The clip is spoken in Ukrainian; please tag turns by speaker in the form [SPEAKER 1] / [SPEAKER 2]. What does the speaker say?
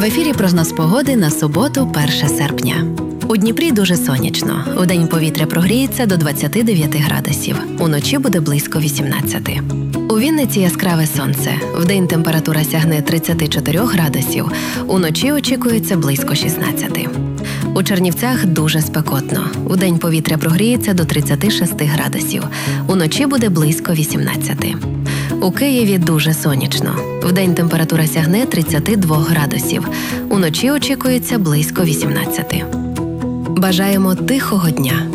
[SPEAKER 1] В ефірі прогноз погоди на суботу, 1 серпня. У Дніпрі дуже сонячно. Вдень повітря прогріється до 29 градусів. Уночі буде близько 18. У Вінниці яскраве сонце. Вдень температура сягне 34 градусів. Уночі очікується близько 16. У Чернівцях дуже спекотно. Вдень повітря прогріється до 36 градусів. Уночі буде близько 18. У Києві дуже сонячно. Вдень температура сягне 32 градусів. Уночі очікується близько 18. Бажаємо тихого дня.